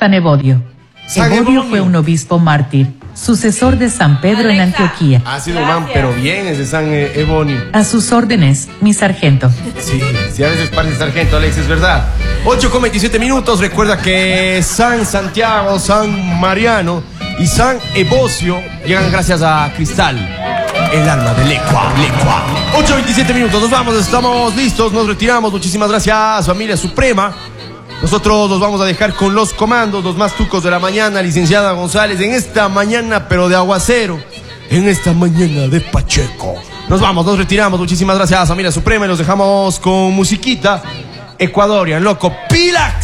San Evodio. Evodio fue un obispo mártir, sucesor de San Pedro en Antioquía. Ha sido un man, pero bien ese San Ebonio. A sus órdenes, mi sargento. Sí, a veces parece sargento, Alex, es verdad. 8:27. Recuerda que San Santiago, San Mariano y San Evodio llegan gracias a Cristal, el alma de Lecua. 8:27, nos vamos, estamos listos, nos retiramos. Muchísimas gracias, familia suprema. Nosotros los vamos a dejar con los comandos, los más tucos de la mañana, licenciada González, en esta mañana pero de aguacero, en esta mañana de Pacheco. Nos vamos, nos retiramos. Muchísimas gracias, familia suprema, y los dejamos con musiquita ecuadorian, loco. ¡Pilax!